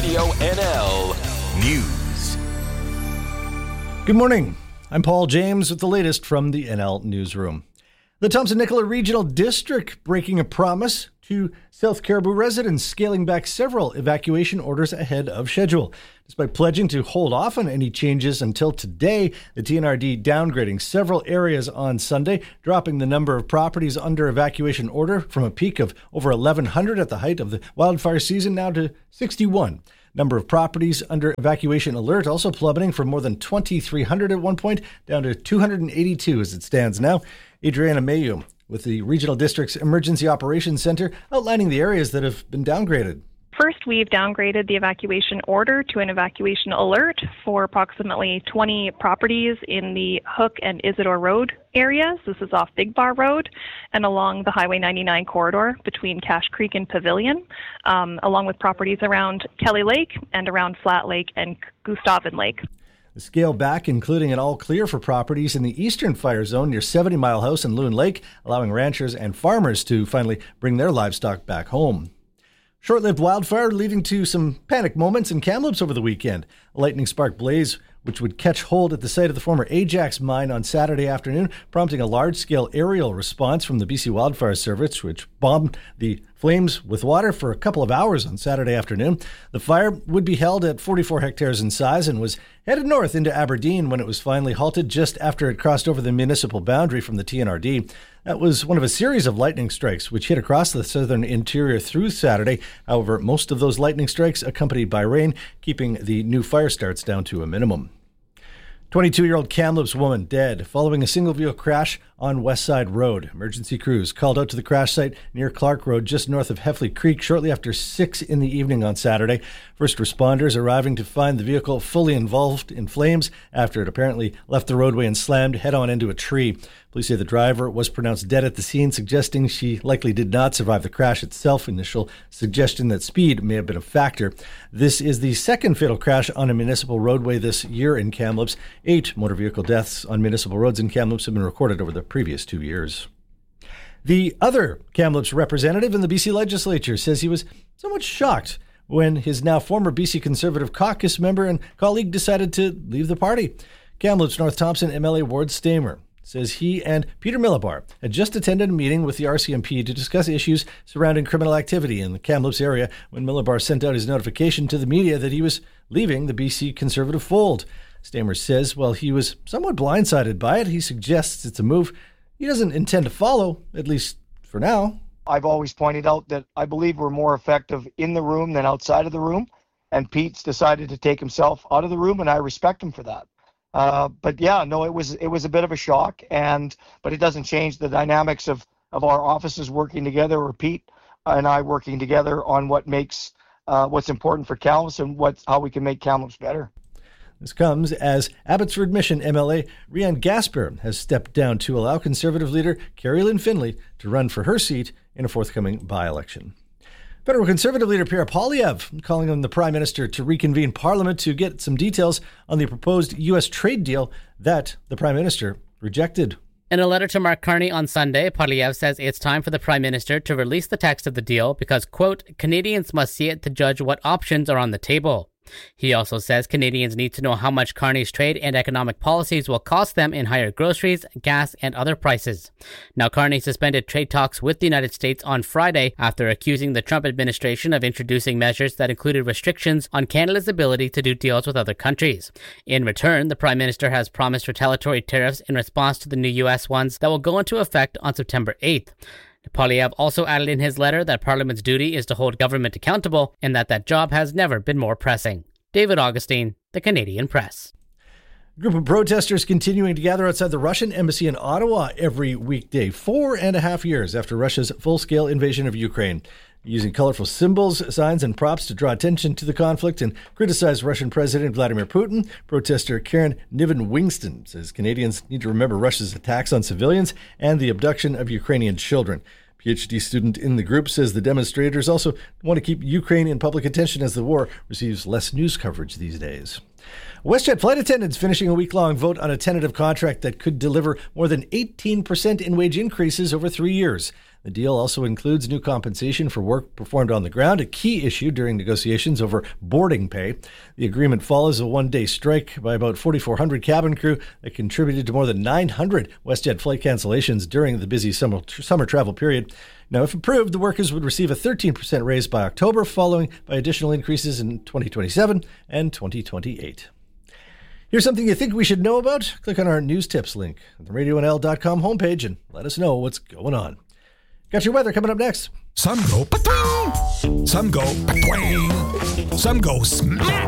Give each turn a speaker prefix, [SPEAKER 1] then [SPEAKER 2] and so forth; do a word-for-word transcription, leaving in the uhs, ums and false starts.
[SPEAKER 1] Radio N L News.
[SPEAKER 2] Good morning. I'm Paul James with the latest from the N L Newsroom. The Thompson-Nicola Regional District breaking a promise to South Caribou residents, scaling back several evacuation orders ahead of schedule. Despite pledging to hold off on any changes until today, the T N R D downgrading several areas on Sunday, dropping the number of properties under evacuation order from a peak of over eleven hundred at the height of the wildfire season now to sixty-one. Number of properties under evacuation alert also plummeting from more than twenty-three hundred at one point down to two hundred eighty-two as it stands now. Adriana Mayu with the Regional District's Emergency Operations Center outlining the areas that have been downgraded.
[SPEAKER 3] First, we've downgraded the evacuation order to an evacuation alert for approximately twenty properties in the Hook and Isidore Road areas. This is off Big Bar Road and along the Highway ninety-nine corridor between Cache Creek and Pavilion, um, along with properties around Kelly Lake and around Flat Lake and Gustavin Lake.
[SPEAKER 2] The scale back, including an all clear for properties in the eastern fire zone near seventy Mile House and Loon Lake, allowing ranchers and farmers to finally bring their livestock back home. Short-lived wildfire leading to some panic moments in Kamloops over the weekend. A lightning spark blaze, which would catch hold at the site of the former Ajax mine on Saturday afternoon, prompting a large-scale aerial response from the B C Wildfire Service, which bombed the flames with water for a couple of hours on Saturday afternoon. The fire would be held at forty-four hectares in size and was headed north into Aberdeen when it was finally halted just after it crossed over the municipal boundary from the T N R D. That was one of a series of lightning strikes which hit across the southern interior through Saturday. However, most of those lightning strikes accompanied by rain, keeping the new fire starts down to a minimum. twenty-two-year-old Kamloops woman dead following a single-vehicle crash on West Side Road. Emergency crews called out to the crash site near Clark Road just north of Heffley Creek shortly after six in the evening on Saturday. First responders arriving to find the vehicle fully involved in flames after it apparently left the roadway and slammed head-on into a tree. Police say the driver was pronounced dead at the scene, suggesting she likely did not survive the crash itself. Initial suggestion that speed may have been a factor. This is the second fatal crash on a municipal roadway this year in Kamloops. Eight motor vehicle deaths on municipal roads in Kamloops have been recorded over the previous two years. The other Kamloops representative in the B C legislature says he was somewhat shocked when his now former B C Conservative caucus member and colleague decided to leave the party. Kamloops North Thompson M L A Ward Stamer says he and Peter Millibar had just attended a meeting with the R C M P to discuss issues surrounding criminal activity in the Kamloops area when Millibar sent out his notification to the media that he was leaving the B C Conservative fold. Stamer says while he was somewhat blindsided by it, he suggests it's a move he doesn't intend to follow, at least for now.
[SPEAKER 4] I've always pointed out that I believe we're more effective in the room than outside of the room, and Pete's decided to take himself out of the room, and I respect him for that. Uh, but yeah, no, it was it was a bit of a shock, and but it doesn't change the dynamics of, of our offices working together, or Pete and I working together on what makes uh, what's important for Kamloops and what's how we can make Kamloops better.
[SPEAKER 2] This comes as Abbotsford Mission M L A Rianne Gasper has stepped down to allow Conservative leader Carrie Lynn Finley to run for her seat in a forthcoming by-election. Federal Conservative leader Pierre Poilievre calling on the Prime Minister to reconvene Parliament to get some details on the proposed U S trade deal that the Prime Minister rejected.
[SPEAKER 5] In a letter to Mark Carney on Sunday, Poilievre says it's time for the Prime Minister to release the text of the deal because, quote, Canadians must see it to judge what options are on the table. He also says Canadians need to know how much Carney's trade and economic policies will cost them in higher groceries, gas, and other prices. Now, Carney suspended trade talks with the United States on Friday after accusing the Trump administration of introducing measures that included restrictions on Canada's ability to do deals with other countries. In return, the Prime Minister has promised retaliatory tariffs in response to the new U S ones that will go into effect on September eighth. Poilievre also added in his letter that Parliament's duty is to hold government accountable and that that job has never been more pressing. David Augustine, The Canadian Press.
[SPEAKER 2] A group of protesters continuing to gather outside the Russian embassy in Ottawa every weekday, four and a half years after Russia's full-scale invasion of Ukraine. Using colorful symbols, signs, and props to draw attention to the conflict and criticize Russian President Vladimir Putin, protester Karen Niven-Wingston says Canadians need to remember Russia's attacks on civilians and the abduction of Ukrainian children. PhD student in the group says the demonstrators also want to keep Ukraine in public attention as the war receives less news coverage these days. WestJet flight attendants finishing a week-long vote on a tentative contract that could deliver more than eighteen percent in wage increases over three years. The deal also includes new compensation for work performed on the ground, a key issue during negotiations over boarding pay. The agreement follows a one-day strike by about forty-four hundred cabin crew that contributed to more than nine hundred WestJet flight cancellations during the busy summer, summer travel period. Now, if approved, the workers would receive a thirteen percent raise by October, following by additional increases in twenty twenty-seven and twenty twenty-eight. Here's something you think we should know about? Click on our news tips link at the radio n l dot com homepage and let us know what's going on. Got your weather coming up next.
[SPEAKER 6] Some go pa-twing, some go pa-twing, some go smack.